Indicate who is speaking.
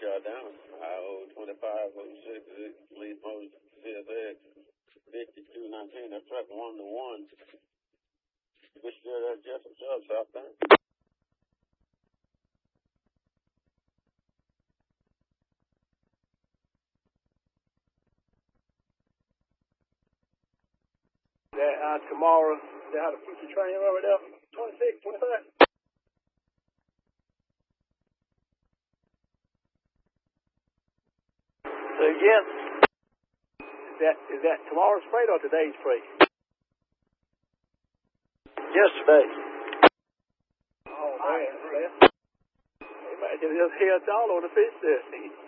Speaker 1: shot down. I-02506, lead post, CSX, 5219. That truck 1-1. We still at Jessup Shop, southbound.
Speaker 2: That tomorrow, they had a future train over there, 26, 25. So again, is that tomorrow's freight or today's freight?
Speaker 3: Yesterday.
Speaker 2: Oh man, they might just head all on the fish there.